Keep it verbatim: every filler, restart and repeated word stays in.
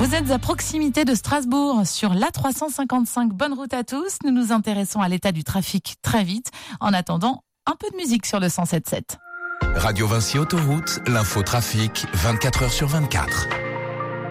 Vous êtes à proximité de Strasbourg, sur l'A trois cent cinquante-cinq. Bonne route à tous. Nous nous intéressons à l'état du trafic très vite. En attendant, un peu de musique sur le cent sept sept. Radio Vinci Autoroute, l'info trafic, vingt-quatre heures sur vingt-quatre.